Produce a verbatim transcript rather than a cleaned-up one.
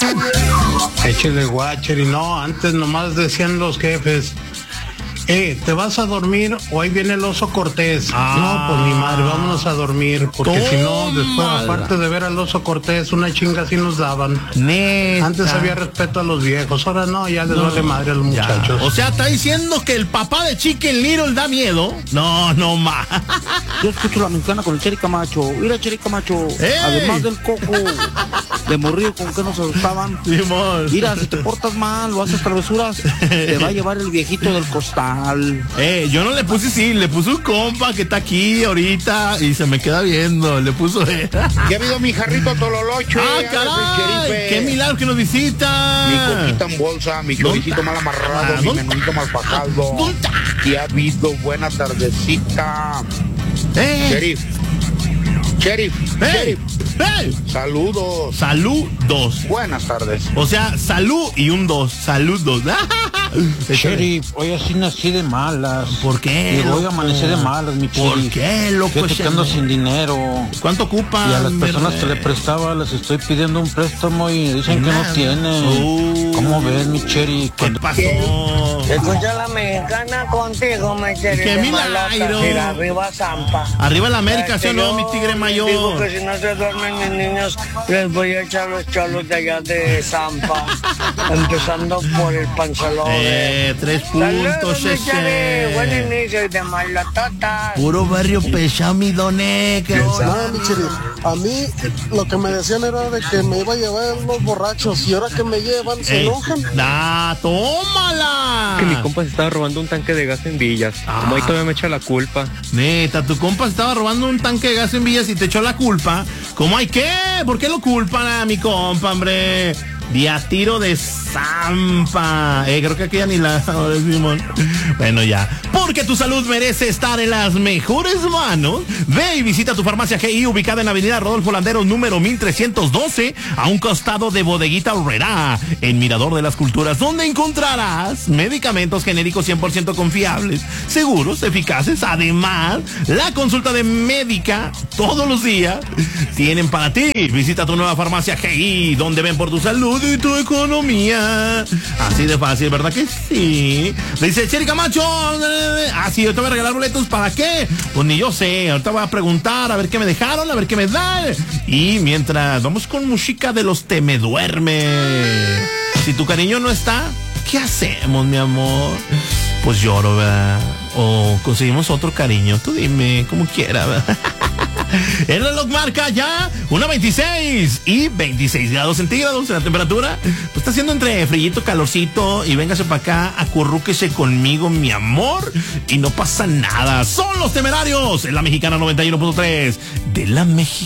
Échale guacher. Y no, antes nomás decían los jefes, eh, ¿te vas a dormir o ahí viene el oso Cortés? Ah, no, pues ni madre, vámonos a dormir, porque si no, después, aparte de ver al oso Cortés, una chinga así nos daban. Neta. Antes había respeto a los viejos, ahora no, ya les no, vale madre a los ya. muchachos. O sea, está diciendo que el papá de Chicken Little da miedo. No, no más. Yo escucho la mexicana con el Cheri Camacho. Mira, Cheri Camacho, ¡ey! Además del coco de morrillo con que nos asustaban. Mira, si te portas mal o haces travesuras, te va a llevar el viejito del costal. Eh, yo no le puse sí, le puse un compa que está aquí ahorita y se me queda viendo, le puso eh. Ya ha habido mi jarrito Tololocho. Ah, caray, qué milagro que nos visita. Mi coquita en bolsa, mi choricito mal amarrado, ah, mi menudito mal pasado. Y ha habido buena tardecita. Eh. Sheriff. Sheriff. Hey. Sheriff. Hey. Saludos. Saludos. Buenas tardes. O sea, salud y un dos. Saludos. Sheriff, hoy así nací de malas. ¿Por qué? Y voy a amanecer de malas, mi Sheriff. ¿Por qué, loco? Estoy ando sin dinero. ¿Cuánto ocupa? Y a las personas que le prestaba les estoy pidiendo un préstamo y dicen que no tienen. Uh, ¿Cómo ves, mi Sheriff? ¿Qué pasó? Escucha la mexicana contigo, mi Sheriff. ¡Qué milagro! Mira, arriba Zampa. Arriba la América, ¿sí o no, mi tigre mayor? Digo que si no se duermen mis niños, les voy a echar los chalos de allá de Zampa. Empezando por el panzalón. Eh, tres puntos, ese. Buen inicio y de malatotas. Puro barrio pesado, mi doné. No, mi Sheriff, a mí lo que me decían era de que me iba a llevar los borrachos y ahora que me llevan se Ey, enojan. ¡Ah, tómala! Que mi compa se estaba robando un tanque de gas en Villas. Ah. Como ahí todavía me echa la culpa. Neta, tu compa se estaba robando un tanque de gas en Villas y te echó la culpa. ¿Cómo hay qué? ¿Por qué lo culpan a mi compa, hombre? Día tiro de Zampa. Eh, creo que aquí ya ni la decimos. Bueno, ya. Porque tu salud merece estar en las mejores manos. Ve y visita tu farmacia G I ubicada en Avenida Rodolfo Landeros número mil trescientos doce, a un costado de Bodeguita Horrera, en Mirador de las Culturas, donde encontrarás medicamentos genéricos cien por ciento confiables, seguros, eficaces. Además, la consulta de médica todos los días tienen para ti. Visita tu nueva farmacia G I, donde ven por tu salud y tu economía. Así de fácil, ¿verdad que sí? Dice Cheri Camacho. Ah, sí, yo te voy a regalar boletos. ¿Para qué? Pues ni yo sé. Ahorita voy a preguntar a ver qué me dejaron, a ver qué me dan. Y mientras, vamos con música de los Te Me Duerme. Si tu cariño no está, ¿qué hacemos, mi amor? Pues lloro, ¿verdad? O conseguimos otro cariño. Tú dime, como quieras, ¿verdad? El reloj marca ya una veintiséis y veintiséis grados centígrados en la temperatura. Pues está haciendo entre frillito, calorcito. Y véngase para acá, acurrúquese conmigo, mi amor. Y no pasa nada. Son los Temerarios en la Mexicana noventa y uno punto tres de la Mexicana.